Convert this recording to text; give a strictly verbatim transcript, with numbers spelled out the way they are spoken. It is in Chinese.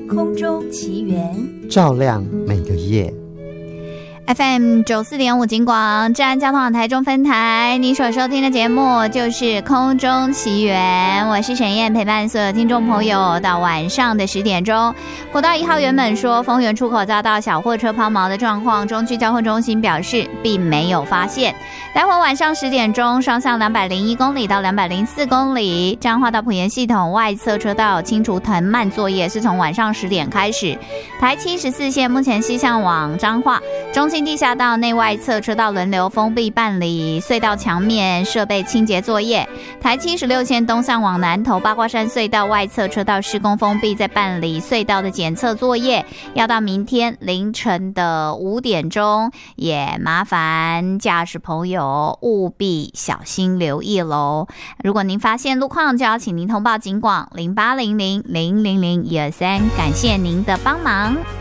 空中奇缘， 照亮每个夜。 F M 九四点五警广治安交通网台中分台，你所收听的节目就是空中奇缘，我是沈燕，陪伴所有听众朋友到晚上的十点钟。国道一号原本说丰原出口遭到小货车抛锚的状况，中区交通中心表示并没有发现。待会晚上十点钟，双向两百零一公里到两百零四公里，彰化到埔盐系统外侧车道清除藤蔓作业是从晚上十点开始。台七十四线目前西向往彰化中清地下道内外侧车道轮流封闭办理隧道墙面设备清洁作业。台七十六线东向往南投八卦山隧道外侧车道施工封闭，在办理隧道的检测作业，要到明天凌晨的五点钟，也麻烦驾驶朋友务必小心留意喽。如果您发现路况，就要请您通报警广零八零零零零零一二三，感谢您的帮忙。